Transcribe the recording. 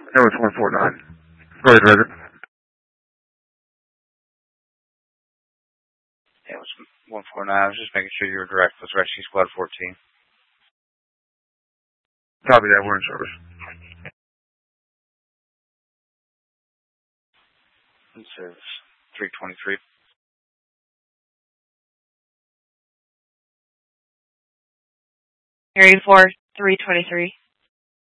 No, it's 149. Go ahead, Reddit. Yeah, it was 149. I was just making sure you were direct. It was Rescue Squad 14. Copy that. We're in service. In service. 323. Area 4, 323.